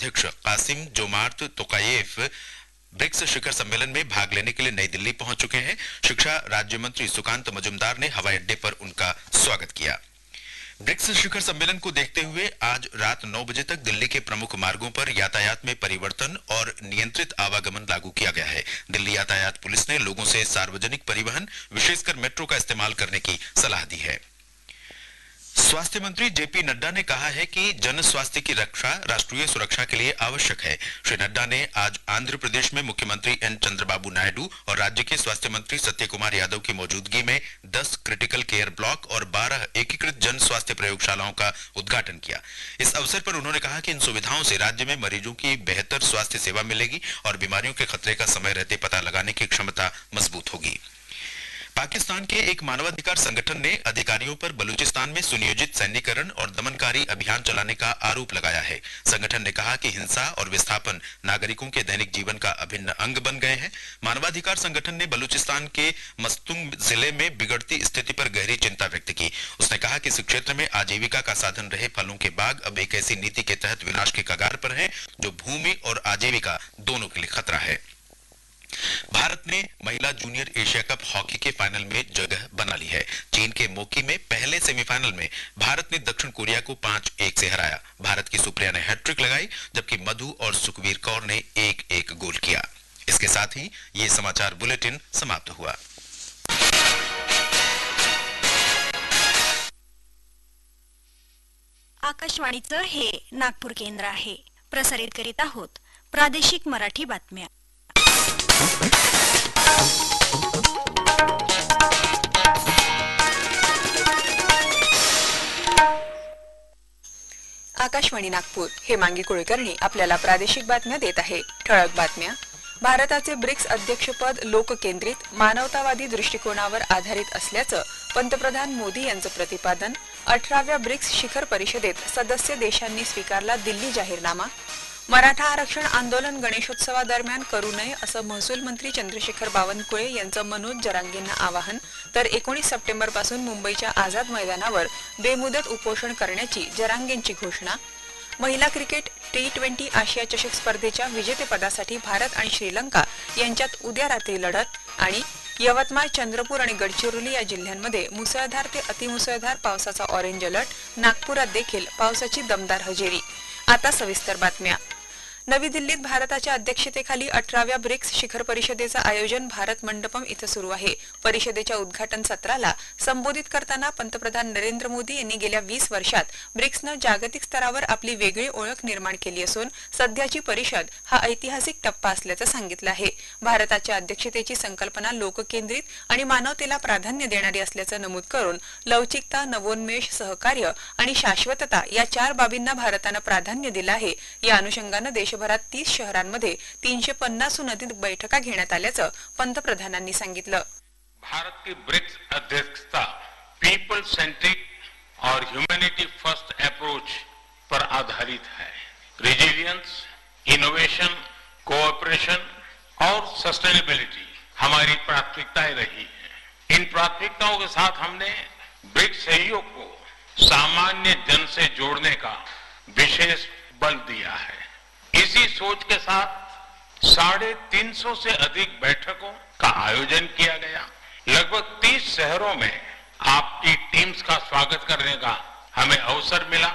अध्यक्ष Qasem जोमार्त Tokayev BRICS शिखर सम्मेलन में भाग लेने के लिए नई दिल्ली पहुंच चुके हैं। शिक्षा राज्य मंत्री सुकांत मजुमदार ने हवाई अड्डे पर उनका स्वागत किया। ब्रिक्स शिखर सम्मेलन को देखते हुए आज रात 9 बजे तक दिल्ली के प्रमुख मार्गों पर यातायात में परिवर्तन और नियंत्रित आवागमन लागू किया गया है। दिल्ली यातायात पुलिस ने लोगों से सार्वजनिक परिवहन, विशेषकर मेट्रो का इस्तेमाल करने की सलाह दी है। स्वास्थ्य मंत्री जेपी नड्डा ने कहा है कि जन स्वास्थ्य की रक्षा राष्ट्रीय सुरक्षा के लिए आवश्यक है। श्री नड्डा ने आज आंध्र प्रदेश में मुख्यमंत्री एन चंद्रबाबू नायडू और राज्य के स्वास्थ्य मंत्री सत्य कुमार यादव की मौजूदगी में 10 क्रिटिकल केयर ब्लॉक और 12 एकीकृत जन स्वास्थ्य प्रयोगशालाओं का उद्घाटन किया। इस अवसर पर उन्होंने कहा कि इन सुविधाओं से राज्य में मरीजों की बेहतर स्वास्थ्य सेवा मिलेगी और बीमारियों के खतरे का समय रहते पता लगाने की क्षमता मजबूत होगी। पाकिस्तान के एक मानवाधिकार संगठन ने अधिकारियों पर बलूचिस्तान में सुनियोजित सैन्यीकरण और दमनकारी अभियान चलाने का आरोप लगाया है। संगठन ने कहा कि हिंसा और विस्थापन नागरिकों के दैनिक जीवन का अभिन्न अंग बन गए हैं। मानवाधिकार संगठन ने बलूचिस्तान के मस्तुंग जिले में बिगड़ती स्थिति पर गहरी चिंता व्यक्त की। उसने कहा कि इस क्षेत्र में आजीविका का साधन रहे फलों के बाग अब एक ऐसी नीति के तहत विनाश के कगार पर हैं जो भूमि और आजीविका दोनों के लिए खतरा है। भारत ने महिला जूनियर एशिया कप हॉकी के फाइनल में जगह बना ली है। चीन के मोकी में पहले सेमीफाइनल में भारत ने दक्षिण कोरिया को 5-1 से हराया। भारत की सुप्रिया ने हैट्रिक लगाई जबकि मधु और सुखवीर कौर ने 1-1 गोल किया। इसके साथ ही ये समाचार बुलेटिन समाप्त हुआ। आकाशवाणीचं हे नागपूर केंद्र आहे। प्रसारित करीत आहोत प्रादेशिक मराठी बातम्या। आकाशवाणी नागपूर हे मांगी कुलकर्णी आपल्याला प्रादेशिक बातम्या देत आहे। ठळक बातम्या। भारताचे ब्रिक्स अध्यक्षपद लोककेंद्रित मानवतावादी दृष्टिकोनावर आधारित असल्याचं पंतप्रधान मोदी यांचं प्रतिपादन। 18व्या ब्रिक्स शिखर परिषदेत सदस्य देशांनी स्वीकारला दिल्ली जाहीरनामा। मराठा आरक्षण आंदोलन गणेशोत्सवादरम्यान करू नये असं महसूल मंत्री चंद्रशेखर बावनकुळे यांचं मनोज जरांगेंना आवाहन। तर 19 सप्टेंबर पासून मुंबईच्या आझाद मैदानावर बेमुदत उपोषण करण्याची जरांगेंची घोषणा। महिला क्रिकेट T20 आशिया चषक स्पर्धेच्या विजेतेपदासाठी भारत आणि श्रीलंका यांच्यात उद्या रात्री लढत। आणि यवतमाळ, चंद्रपूर आणि गडचिरोली या जिल्ह्यांमध्ये मुसळधार ते अतिमुसळधार पावसाचा ऑरेंज अलर्ट। नागपुरात देखील पावसाची दमदार हजेरी। आता सविस्तर बातम्या। नवी दिल्लीत भारताच्या अध्यक्षतेखाली 18व्या ब्रिक्स शिखर परिषदेचं आयोजन भारत मंडपम इथं सुरू आहे। परिषदेच्या उद्घाटन सत्राला संबोधित करताना पंतप्रधान नरेंद्र मोदी यांनी गेल्या 20 वर्षात ब्रिक्सनं जागतिक स्तरावर आपली वेगळी ओळख निर्माण केली असून सध्याची परिषद हा ऐतिहासिक टप्पा असल्याचं सांगितलं आहे। भारताच्या अध्यक्षतेची संकल्पना लोककेंद्रित आणि मानवतेला प्राधान्य देणारी असल्याचं नमूद करून लवचिकता, नवोन्मेष, सहकार्य आणि शाश्वतता या 4 बाबींना भारतानं प्राधान्य दिलं आहे। या अनुषंगानं देशभरात 30 शहरांमध्ये 350हून अधिक बैठका घेण्यात आल्याचं पंतप्रधानांनी सांगितलं। भारत की ब्रिक्स अध्यक्षता पीपल सेंट्रिक और ह्यूमैनिटी फर्स्ट अप्रोच पर आधारित है। रेजिलियंस, इनोवेशन, कोऑपरेशन और सस्टेनेबिलिटी हमारी प्राथमिकताएं रही हैं। इन प्राथमिकताओं के साथ हमने ब्रिक्स सहयोग को सामान्य जन से जोड़ने का विशेष बल दिया है। इसी सोच के साथ 350 से अधिक बैठकों का आयोजन किया गया। लगभग 30 शहरों में आपकी टीम्स का स्वागत करने का हमें अवसर मिला।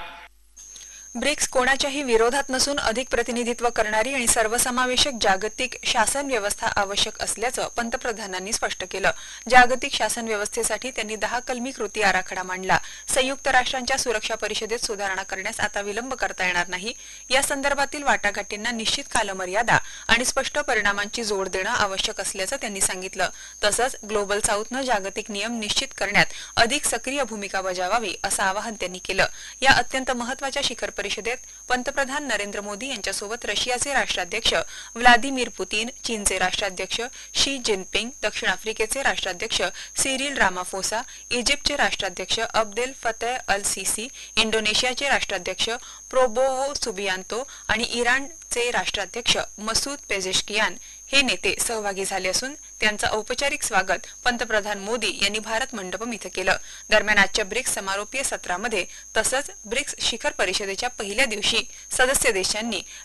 ब्रिक्स कोणाच्याही विरोधात नसून अधिक प्रतिनिधित्व करणारी आणि सर्वसमावेशक जागतिक शासन व्यवस्था आवश्यक असल्याचं पंतप्रधानांनी स्पष्ट केलं। जागतिक शासन व्यवस्थेसाठी त्यांनी 10 कलमी कृती आराखडा मांडला। संयुक्त राष्ट्रांच्या सुरक्षा परिषदेत सुधारणा करण्यास आता विलंब करता येणार नाही। या संदर्भातील वाटाघाटींना निश्चित कालमर्यादा आणि स्पष्ट परिणामांची जोड देणं आवश्यक असल्याचं त्यांनी सांगितलं। तसंच ग्लोबल साऊथनं जागतिक नियम निश्चित करण्यात अधिक सक्रिय भूमिका बजावावी असं आवाहन त्यांनी केलं। या अत्यंत महत्त्वाच्या शिखर परिषदेत पंतप्रधान नरेंद्र मोदी यांच्यासोबत रशियाचे राष्ट्राध्यक्ष व्लादिमीर पुतिन, चीनचे राष्ट्राध्यक्ष शी जिनपिंग, दक्षिण आफ्रिकेचे राष्ट्राध्यक्ष सिरिल रामाफोसा, इजिप्तचे राष्ट्राध्यक्ष अब्देल फतेह अल सिसी, इंडोनेशियाचे राष्ट्राध्यक्ष प्रोबोवो सुबियांतो आणि इराणचे राष्ट्राध्यक्ष मसूद पेझेशकियान हे नेते सहभागी झाले असून त्यांचं औपचारिक स्वागत पंतप्रधान मोदी यांनी भारत मंडपम इथं केलं। दरम्यान आजच्या ब्रिक्स समारोपीय सत्रामध्ये तसंच ब्रिक्स शिखर परिषदेच्या पहिल्या दिवशी सदस्य देशांनी